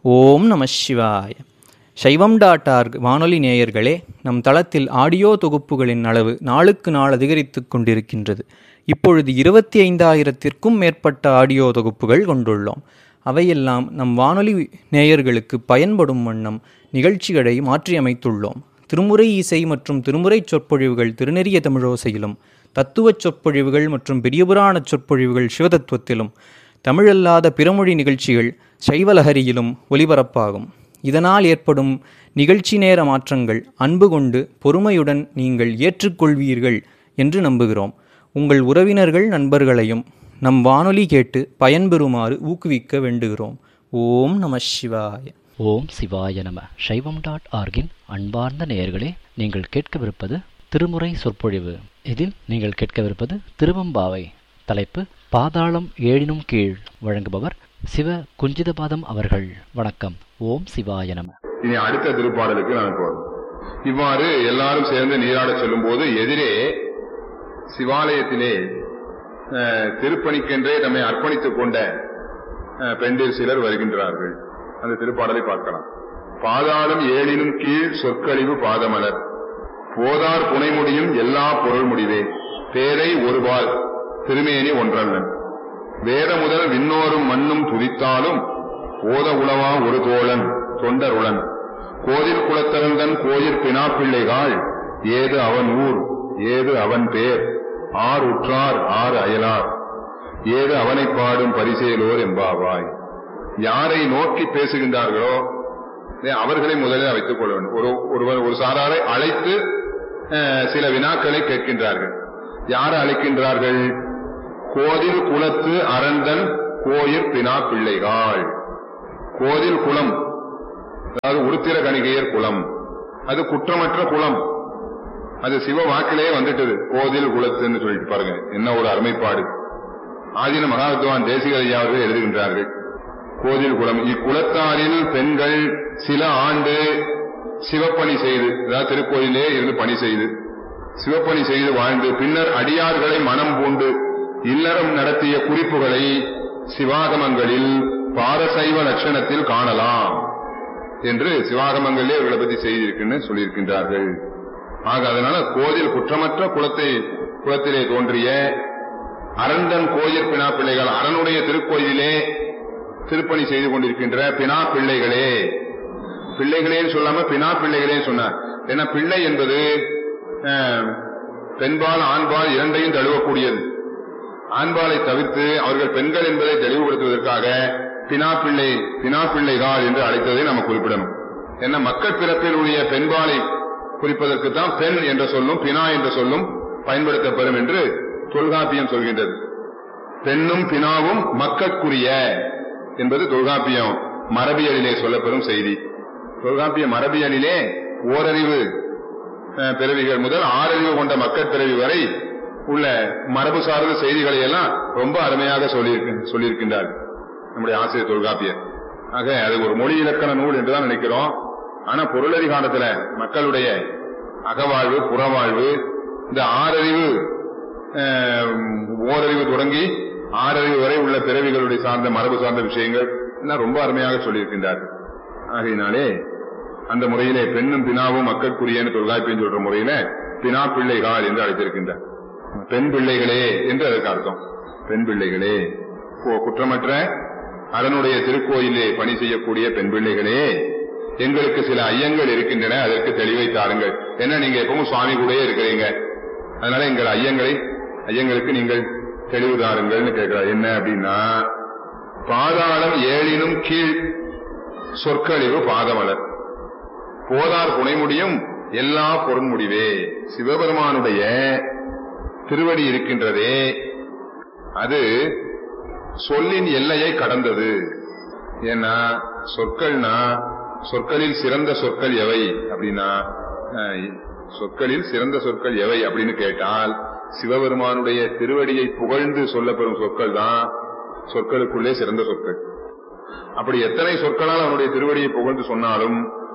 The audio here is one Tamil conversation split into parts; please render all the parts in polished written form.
ஓம் நம சிவாய. சைவம்.org வானொலி நேயர்களே, நம் தளத்தில் ஆடியோ தொகுப்புகளின் அளவு நாளுக்கு நாள் அதிகரித்து கொண்டிருக்கின்றது. இப்பொழுது 25,000த்திற்கும் மேற்பட்ட ஆடியோ தொகுப்புகள் கொண்டுள்ளோம். அவையெல்லாம் நம் வானொலி நேயர்களுக்கு பயன்படும் வண்ணம் நிகழ்ச்சிகளை மாற்றியமைத்துள்ளோம். திருமுறை இசை மற்றும் திருமுறை சொற்பொழிவுகள் திருநெறிய தமிழோசையிலும், தத்துவச் சொற்பொழிவுகள் மற்றும் பெரியபுராண சொற்பொழிவுகள் சிவதத்துவத்திலும், தமிழல்லாத பிறமொழி நிகழ்ச்சிகள் சைவலஹரியிலும் ஒலிபரப்பாகும். இதனால் ஏற்படும் நிகழ்ச்சி நேர மாற்றங்கள் அன்பு கொண்டு பொறுமையுடன் நீங்கள் ஏற்றுக்கொள்வீர்கள் என்று நம்புகிறோம். உங்கள் உறவினர்கள் நண்பர்களையும் நம் வானொலி கேட்டு பயன்பெறுமாறு ஊக்குவிக்க வேண்டுகிறோம். ஓம் நம சிவாய. ஓம் சிவாய நம. சைவம்.orgன் அன்பார்ந்த நேயர்களே, நீங்கள் கேட்கவிருப்பது திருமுறை சொற்பொழிவு. இதில் நீங்கள் கேட்கவிருப்பது திருவம்பாவை. தலைப்பு பாதாளம் ஏழினும் கீழ். வழங்குபவர் சிவ குஞ்சிதபாதம் அவர்கள். வணக்கம். ஓம் சிவாய நம. இனி அடுத்த திருப்பாடலுக்கு நான் போறோம். இவ்வாறு எல்லாரும் சேர்ந்து நீராட செல்லும் போது எதிரே சிவாலயத்திலே திருப்பணிக்கென்றே தம்மை அர்ப்பணித்துக் கொண்ட பெண்டிர் சிலர் வருகின்றார்கள். அந்த திருப்பாடலை பார்க்கலாம். பாதாளம் ஏழினும் கீழ் சொற்கழிவு பாதமலர், போதார் புனைமுடியும் எல்லா பொருள் முடிவே, பேரை ஒருபால் திருமேனி ஒன்றல்லன், வேத முதல் விண்ணோரும் மண்ணும் துதித்தாலும் ஓத உளவா ஒரு தோழன் தொண்டருளன், கோதில் குலத்தரந்தன் கோயிற் பினாப்பிள்ளைகாள், ஏது அவன் ஊர் ஏது அவன் பேர், ஆர் உற்றார் ஆர் அயலார், ஏது அவனை பாடும் பரிசேலோர் எம்பாவாய். யாரை நோக்கி பேசுகின்றார்களோ அவர்களை முதலில் வைத்துக் கொள்ள வேண்டும். ஒரு சாராரை அழைத்து சில வினாக்களை கேட்கின்றார்கள். யாரை அழைக்கின்றார்கள்? கோதில் குலத்து அரந்தன் கோயிற் பினா பிள்ளைகாள். கோதில் குலம், அதாவது உருத்திர கணிகையர் குலம், அது குற்றமற்ற குலம். அது சிவ வாக்கிலே வந்துட்டது, கோதில் குலத்துன்னு சொல்லிட்டு பாருங்க, என்ன ஒரு அருமைப்பாடு. ஆதீன மகாவித்வான் தேசிகர் ஐயா அவர்கள் எழுதுகின்றார்கள். கோதில் குலம், இக்குலத்தாரில் பெண்கள் சில ஆண்டு சிவப்பணி செய்து, அதாவது திருக்கோயிலே இருந்து பணி செய்து சிவப்பணி செய்து வாழ்ந்து பின்னர் அடியார்களை மனம் பூண்டு இல்லறம் நடத்திய குறிப்புகளை சிவாகமங்களில் பாரசைவ லட்சணத்தில் காணலாம் என்று சிவாகமங்களே இவர்களை பற்றி செய்திருக்குன்னு சொல்லியிருக்கின்றார்கள். ஆக அதனால கோதில் குற்றமற்ற குலத்திலே தோன்றிய அரந்தன் கோயில் பினா பிள்ளைகள், அரனுடைய திருக்கோயிலே திருப்பணி செய்து கொண்டிருக்கின்ற பினா பிள்ளைகளே, பிள்ளைகளேன்னு சொல்லாம பினா பிள்ளைகளே சொன்னார். ஏன்னா பிள்ளை என்பது பெண்பால் ஆண்பால் இரண்டையும் தழுவக்கூடியது. ஆண்பாலை தவிர்த்து அவர்கள் பெண்கள் என்பதை தெளிவுபடுத்துவதற்காக பினா பிள்ளைகாள் என்று அழைத்ததை நம்ம குறிப்பிடணும். ஏன்னா மக்கள் பிறப்பில் உடைய பெண்பாலை குறிப்பதற்குத்தான் பெண் என்ற சொல்லும் பினா என்ற சொல்லும் பயன்படுத்தப்படும் என்று தொல்காப்பியம் சொல்கின்றது. பெண்ணும் பினாவும் மக்கட்குரிய என்பது தொல்காப்பியம் மரபியலிலே சொல்லப்பெறும் செய்தி. தொல்காப்பிய மரபியலிலே ஓரறிவு பிறவிகள் முதல் ஆறறிவு கொண்ட மக்கள் பிறவி வரை உள்ள மரபு சார்ந்த செய்திகளை எல்லாம் ரொம்ப அருமையாக சொல்லியிருக்கின்றார் நம்முடைய ஆசிரியர் தொல்காப்பியர். ஆக அது ஒரு மொழி இலக்கண நூல் என்றுதான் நினைக்கிறோம். ஆனா பொருளறிகாண்டத்துல மக்களுடைய அகவாழ்வு புறவாழ்வு, இந்த ஆறறிவு ஓரறிவு தொடங்கி ஆறறிவு வரை உள்ள பிறவிகளுடைய சார்ந்த மரபு சார்ந்த விஷயங்கள் எல்லாம் ரொம்ப அருமையாக சொல்லியிருக்கின்றார்கள். ஆகையினாலே அந்த முறையிலே பெண்ணும் பினாவும் மக்களுக்குரியன்னு தொல்காப்பியம் சொல்ற முறையில பினா பிள்ளைகாள் என்று அழைத்திருக்கின்றார். பெண் பிள்ளைகளே என்று அதற்கு அர்த்தம். பெண் பிள்ளைகளே, குற்றமற்ற அரனுடைய திருக்கோயிலே பணி செய்யக்கூடிய பெண் பிள்ளைகளே, எங்களுக்கு சில ஐயங்கள் இருக்கின்றன, அதற்கு தெளிவை தாருங்கள். ஏன்னா நீங்க எப்பவும் சுவாமி கூடயே இருக்கிறீங்க, அதனால எங்கள் ஐயங்களுக்கு நீங்கள் தெளிவு தாருங்கள்னு கேட்கிறார். என்ன அப்படின்னா, பாதாளம் ஏழினும் கீழ் சொற்கழிவு பாதமலர், போதார் புனைமுடியும் எல்லா பொருள் முடிவே. சிவபெருமானுடைய திருவடி இருக்கின்றதே அது சொல்லின் எல்லையை கடந்தது. ஏன்னா சொற்களில் சிறந்த சொற்கள் எவை அப்படின்னா, சொற்களில் சிறந்த சொற்கள் எவை அப்படின்னு கேட்டால் சிவபெருமானுடைய திருவடியை புகழ்ந்து சொல்லப்பெறும் சொற்கள் தான் சொற்களுக்குள்ளே சிறந்த சொற்கள். அப்படி எத்தனை சொற்களால் அவனுடைய திருவடியை புகழ்ந்து சொன்னாலும்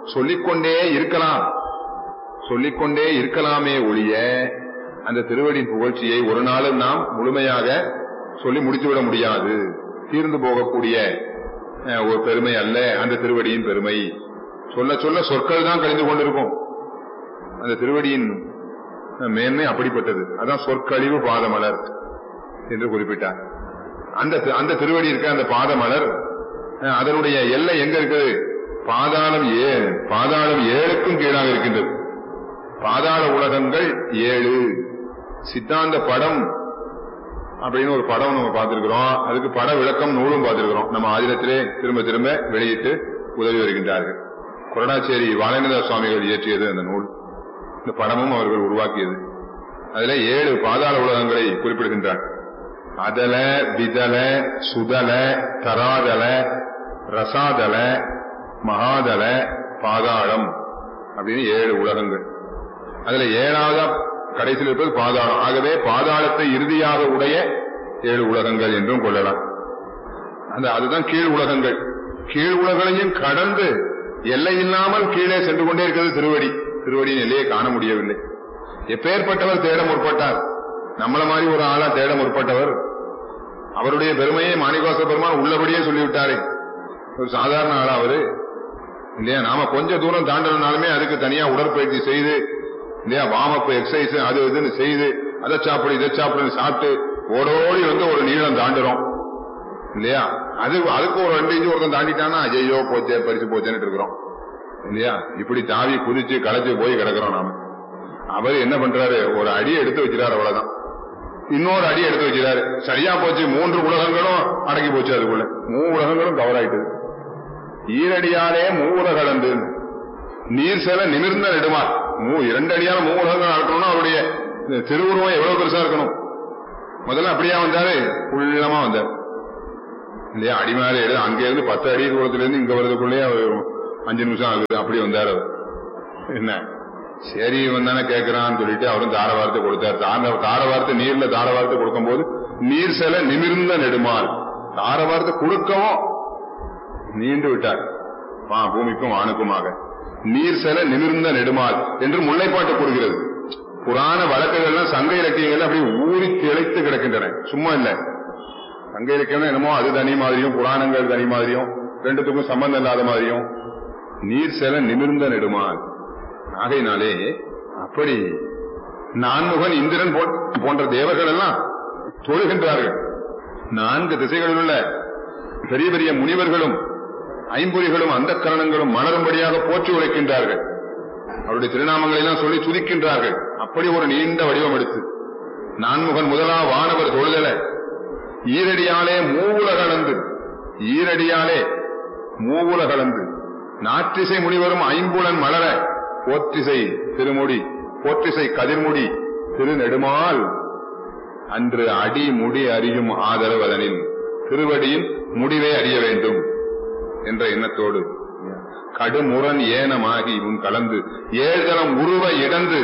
சொல்லிக்கொண்டே இருக்கலாமே ஒழிய அந்த திருவடியின் புகழ்ச்சியை ஒரு நாளும் நாம் முழுமையாக சொல்லி முடித்துவிட முடியாது. தீர்ந்து போகக்கூடிய ஒரு பெருமை அல்ல அந்த திருவடியின் பெருமை. சொல்ல சொல்ல சொற்கள் தான் கழிந்து கொண்டிருக்கும். அந்த திருவடியின் மேன்மை அப்படிப்பட்டது. அதான் சொற்கழிவு பாதமலர் என்று குறிப்பிட்டார். அந்த திருவடி இருக்க அந்த பாதமலர் அதனுடைய எல்லை எங்க இருக்குது? பாதாளம் 7க்கும் கீழாக இருக்கின்றது. பாதாள உலகங்கள் 7. சித்தாந்த படம் அப்படின்னு ஒரு படம் நம்ம பார்த்திருக்கிறோம். அதுக்கு பட விளக்கம் நூலும் பார்த்திருக்கிறோம். நம்ம ஆதினத்திலே திரும்ப திரும்ப வெளியிட்டு உதவி வருகின்றார்கள். கொரடாச்சேரி வாலேந்திர சுவாமிகள் இயற்றியது அந்த நூல். இந்த படமும் அவர்கள் உருவாக்கியது. அதுல 7 பாதாள உலகங்களை குறிப்பிடுகின்றார். அதல, விதல, சுதல, தராதல, ரசாதல, மகாதல, பாதாளம் அப்படின்னு 7 உலகங்கள். அதுல 7வது கடைசியில் இருப்பது பாதாளம். ஆகவே பாதாளத்தை இறுதியாக உடைய 7 உலகங்கள் என்றும் கொள்ளலாம். அதுதான் கீழ் உலகங்கள். கீழ் உலகங்களையும் கடந்து எல்லை இல்லாமல் கீழே சென்று கொண்டே இருக்கிறது திருவடி. திருவடியின் எல்லையை காண முடியவில்லை. எப்பேற்பட்டவர் தேட முற்பட்டார்? நம்மள மாதிரி ஒரு ஆளா தேட முற்பட்டவர். அவருடைய பெருமையை மாணிக்கவாச பெருமான் உள்ளபடியே சொல்லிவிட்டாரே. ஒரு சாதாரண ஆளா அவரு இல்லையா? நாம கொஞ்ச தூரம் தாண்டனாலுமே அதுக்கு தனியா உடற்பயிற்சி செய்து இல்லையா, வாமப்பு எக்ஸசைஸ் அது இதுன்னு செய்து அதை சாப்பிடு இதை சாப்பிடுன்னு சாப்பிட்டு ஓடோடி ஒரு நீளம் தாண்டுறோம் இல்லையா? அதுக்கு ஒரு 2 இன்ச்சு ஒருத்தன் தாண்டிட்டானா ஐயோ போச்சே பறிச்சு போச்சேன்னு இருக்கிறோம் இல்லையா? இப்படி தாவி குதிச்சு களைச்சு போய் கிடக்கிறோம் நாம. அவர் என்ன பண்றாரு? ஒரு அடியை எடுத்து வச்சிடாரு, அவ்வளவுதான். இன்னொரு அடி எடுத்து வச்சிடாரு, சரியா போச்சு. 3 உலகங்களும் அடங்கி போச்சு. அதுக்குள்ள 3 உலகங்களும் கவர் ஆயிட்டு. ஈரடியாலே 3 உலக கலந்து நீர் செல நிமிர்ந்த நெடுமால். 2 அடியால 3 உலகங்கள் நடக்கணும்னா அவருடைய திருவுருவம் எவ்வளவு பெருசா இருக்கணும். முதல்ல அப்படியா வந்தாரு, உள்ளமா வந்தார் இல்லையா? அடிமையால எழுது அங்க இருந்து 10 அடி தூரத்துல இருந்து இங்க வர்றதுக்குள்ளே 5 நிமிஷம் ஆகுது. அப்படி வந்தார் அவர். என்ன சரி வந்தானே கேட்கிறான்னு சொல்லிட்டு அவரும் தார வார்த்தை கொடுத்தார். தார வார்த்தை நீர்ல தார வார்த்தை கொடுக்கும் போது நீர் செல நிமிர்ந்த நெடுமால். தார வார்த்தை கொடுக்கவும் நீண்டு விட்டார். பூமிக்கும் வானுக்குமாக நீர் செல நிமிர்ந்த நெடுமால் என்று முல்லைப்பாட்டு கூறுகிறது. புராண வழக்குகள்லாம் சங்க இலக்கியங்கள் அப்படி ஊறி திளைத்து கிடக்கின்றன. சும்மா இல்ல. சங்க இலக்கியம் என்னமோ அது தனி மாதிரியும் புராணங்கள் தனி மாதிரியும் ரெண்டுத்துக்கும் சம்பந்தம் இல்லாத மாதிரியும். நீர் செல நிமிர்ந்த நெடுமால். ஆகையினாலே அப்படி நான்முகன் இந்திரன் போன்ற தேவர்கள் எல்லாம் தொழுகின்றார்கள். 4 திசைகளில் உள்ள பெரிய பெரிய முனிவர்களும் ஐம்பொறிகளும் அந்த கரணங்களும் மலரும்படியாக போற்றி உரைக்கின்றார்கள். அவருடைய திருநாமங்களை எல்லாம் சொல்லி துதிக்கின்றார்கள். அப்படி ஒரு நீண்ட வடிவம் எடுத்து நான்முகன் முதலா வானவர் தொழுதல ஈரடியாலே மூவுலகளந்து. ஈரடியாலே மூவுலகளந்து நாற்றிசை முனிவரும் ஐம்புலன் மலர போற்றிசை திருமுடி போற்றிசை கதிர்முடி திருநெடுமால் அன்று அடி முடி அறியும் ஆதரவதனில் திருவடியின் முடிவை அறிய வேண்டும் என்ற எண்ணத்தோடு கடுமுரண் ஏனமாகி உன் கலந்து 7 தலம் உருவ இடந்து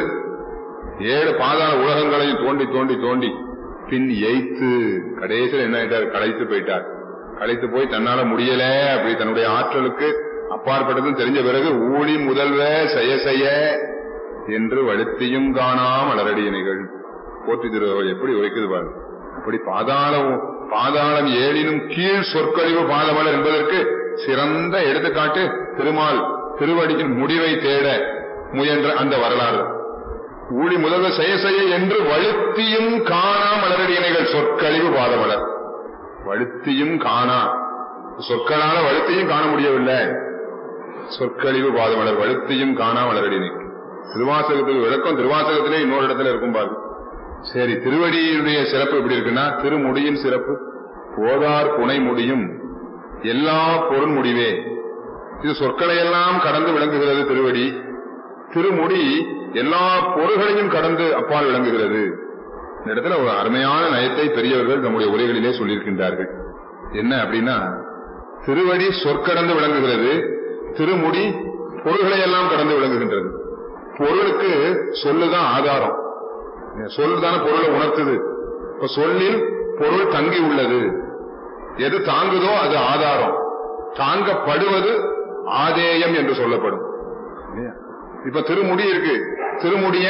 7 பாதாள உலகங்களையும் தோண்டி தோண்டி தோண்டி பின் எய்த்து கடைசியில் என்ன ஆயிட்டார்? களைத்து போயிட்டார். களைத்து போய் தன்னால முடியல அப்படி தன்னுடைய ஆற்றலுக்கு அப்பாற்பட்டதும் தெரிஞ்ச பிறகு ஊழி முதல்வ செய்ய செய்ய என்று வழுத்தியும் காணாம மலரடியினைகள் போற்றி திருவள்ளுவர் எப்படி உரைக்குது பாருங்க. அப்படி பாதாளம் 7னும் கீழ் சொற்கழிவு பாதமலர் என்பதற்கு சிறந்த எடுத்துக்காட்டு திருமால் திருவடியின் முடிவை தேட முயன்ற அந்த வரலாறு. ஊழி முதல்வ செய்ய செய்ய என்று வழுத்தியும் காணா மலரடியினைகள் சொற்கழிவு பாதமலர். வழுத்தியும் காணா, சொற்களால வழுத்தியும் காண முடியவில்லை. சொற்கழிவு பாதமலர் வழுத்தியும் காணா மலரடினை. திருவாசகத்துக்கு விளக்கம் திருவாசகத்திலே இன்னொரு இடத்துல இருக்கும் பாரு. சரி, திருவடியினுடைய சிறப்பு எப்படி இருக்குன்னா, திருமுடியின் சிறப்பு போதார் புனை முடியும் எல்லா பொருள் முடிவே. இது சொற்களை எல்லாம் கடந்து விளங்குகிறது திருவடி. திருமுடி எல்லா பொருள்களையும் கடந்து அப்பால் விளங்குகிறது. இந்த இடத்துல ஒரு அருமையான நயத்தை பெரியவர்கள் நம்முடைய உரைகளிலே சொல்லியிருக்கின்றார்கள். என்ன அப்படின்னா, திருவடி சொற்கடந்து விளங்குகிறது, திருமுடி பொருள்களை எல்லாம் கடந்து விளங்குகின்றது. பொருளுக்கு சொல்லுதான் ஆதாரம். சொல்லுதான பொருளை உணர்த்துது. இப்ப சொல்லில் பொருள் தங்கி உள்ளது. எது தாங்குதோ அது ஆதாரம், தாங்கப்படுவது ஆதேயம் என்று சொல்லப்படும். இப்ப திருமுடி இருக்கு, திருமுடிய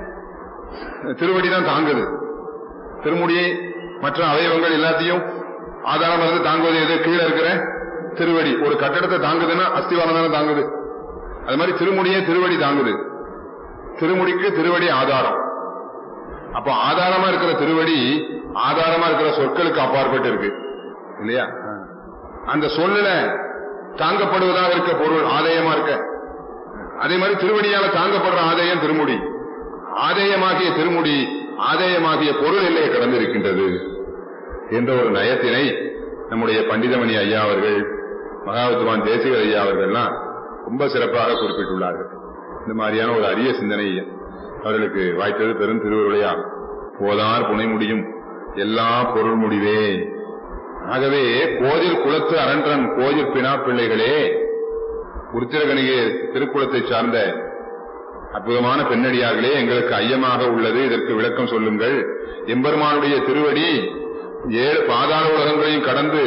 திருவடிதான் தாங்குது. திருமுடியை மற்ற அவயவங்கள் எல்லாத்தையும் ஆதாரம் வந்து தாங்குவது எது? கீழே இருக்கிற திருவடி. ஒரு கட்டடத்தை தாங்குதுன்னா அஸ்திவாரம் தானே தாங்குது. அது மாதிரி திருமுடியே திருவடி தாங்குது. திருமுடிக்கு திருவடி ஆதாரம். அப்ப ஆதாரமா இருக்கிற திருவடி ஆதாரமா இருக்கிற சொற்களுக்கு அப்பாற்பட்டு இருக்கு இல்லையா? அந்த சொல்லுல தாங்கப்படுவதாக இருக்க பொருள் ஆதேயமா இருக்க, அதே மாதிரி திருவடியால தாங்கப்படுற ஆதேயம் திருமுடி. ஆதேயமாகிய திருமுடி ஆதேயமாகிய பொருள் எல்லையை கடந்து இருக்கின்றது என்ற ஒரு நயத்தினை நம்முடைய பண்டிதமணி ஐயா அவர்கள், மகாவித்வான் தேசிகர் ஐயா அவர்கள்லாம் ரொம்ப சிறப்பாக குறிப்பிட்டுள்ளார்கள். இந்த மாதிரியான ஒரு அரிய சிந்தனை அவர்களுக்கு வாய்த்தது பெரும் திருவருளையாகும். போதார் புனை முடியும் எல்லா பொருள் முடிவே. ஆகவே கோயில் குலத்து அரண்டன் கோயில் பினா பிள்ளைகளே, உருத்திரகணிகை திருக்குளத்தை சார்ந்த அற்புதமான பெண்ணடியார்களே, எங்களுக்கு ஐயமாக உள்ளது, இதற்கு விளக்கம் சொல்லுங்கள். எம்பெருமானுடைய திருவடி 7 பாதாள உலகங்களையும் கடந்து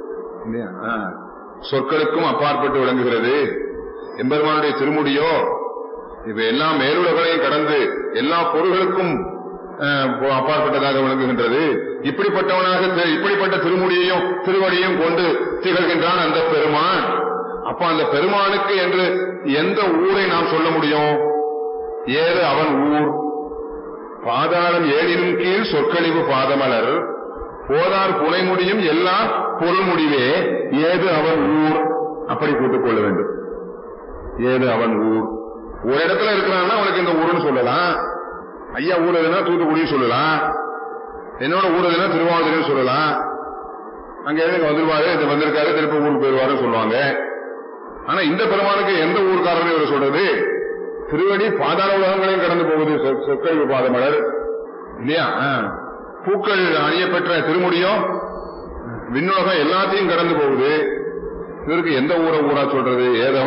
சொற்களுக்கும் அப்பாற்பட்டு விளங்குகிறது. எம்பெருமானுடைய திருமுடியோ இவை எல்லாம் மேலுலகங்களையும் கடந்து எல்லா பொருள்களுக்கும் அப்பாற்பட்டதாக விளங்குகின்றது. இப்படிப்பட்ட திருமுடியையும் திருவடியும் கொண்டு திகழ்கின்றான் அந்த பெருமான். அப்ப அந்த பெருமானுக்கு என்று எந்த ஊரை நாம் சொல்ல முடியும்? ஏது அவன் ஊர். பாதாளம் 7 கீழ் சொற்கழிவு பாதமலர் போதார் புனை முடியும் எல்லா பொருள் முடிவே. ஏது அவன் ஊர். அப்படி கூட்டுக் கொள்ள வேண்டும். ஏது அவன் ஊர். ஒரு இடத்துல இருக்கிறான்னா அவனுக்கு இந்த ஊருன்னு சொல்லலாம். ஐயா ஊர் எதுனா தூத்துக்குடின்னு சொல்லலாம். என்னோட ஊர் எதுனா திருவாவூர்னு சொல்லலாம். அங்க இருந்து வந்துருவாரு, இது வந்திருக்காரு, திருப்பி ஊருக்கு போயிருவாருன்னு சொல்லுவாங்க. ஆனா இந்த பெருமானுக்கு எந்த ஊர்காரன்னு இவர் சொல்றது? திருவடி பாதாள உலகங்களையும் கடந்து போகுது. சொற்கழிவு பாதமலர் இல்லையா? பூக்கள் அணியப்பெற்ற திருமுடியும் விண்ணுலகம் எல்லாத்தையும் கடந்து போகுது. இதற்கு எந்த ஊரா சொல்றது? ஏதோ